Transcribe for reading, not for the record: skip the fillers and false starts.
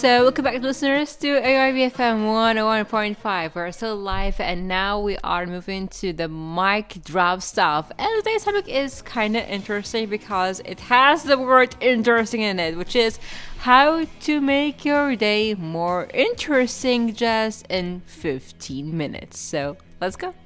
So, welcome back, listeners, to AIBFM 101.5. We're still live, and now we are moving to the mic drop stuff. And today's topic is kind of interesting because it has the word interesting in it, which is how to make your day more interesting just in 15 minutes. So, let's go.